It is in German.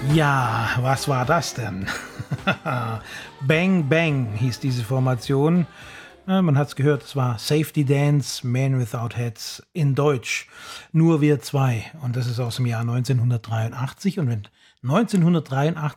Ja, was war das denn? Bang Bang hieß diese Formation. Man hat es gehört, es war Safety Dance, Man Without Hats in Deutsch. Nur wir zwei. Und das ist aus dem Jahr 1983. Und wenn 1983